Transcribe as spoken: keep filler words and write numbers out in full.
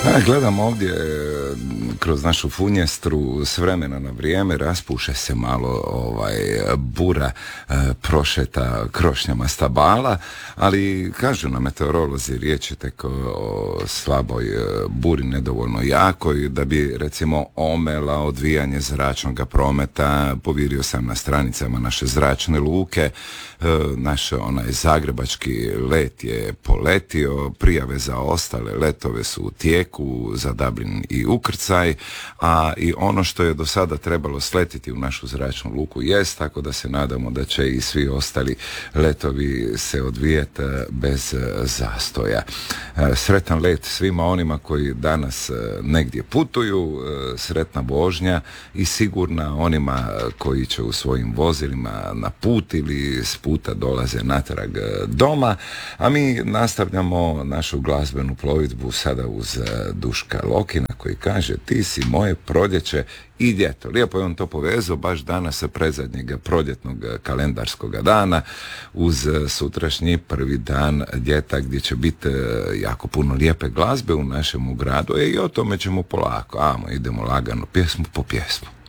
A, gledam ovdje e, kroz našu funjestru s vremena na vrijeme raspuše se malo ovaj bura, e, prošeta krošnjama stabala, ali kažu na meteorolozi riječ je tek o slaboj e, buri, nedovoljno jakoj, da bi recimo omela odvijanje zračnog prometa. Povirio sam na stranicama naše zračne luke, e, naš onaj zagrebački let je poletio, prijave za ostale letove su u tijeku za Dublin i ukrcaj, a i ono što je do sada trebalo sletiti u našu zračnu luku jest, tako da se nadamo da će i svi ostali letovi se odvijeti bez zastoja. Sretan let svima onima koji danas negdje putuju, sretna vožnja i sigurna onima koji će u svojim vozilima na put ili s puta dolaze natrag doma, a mi nastavljamo našu glazbenu plovidbu sada uz Duška Lokina koji kaže: ti si moje proljeće i ljeto. Lijepo je on to povezao baš danas sa predzadnjeg proljetnog kalendarskog dana uz sutrašnji prvi dan ljeta gdje će biti jako puno lijepe glazbe u našemu gradu. E, i o tome ćemo polako. Amo, idemo lagano, pjesmu po pjesmu.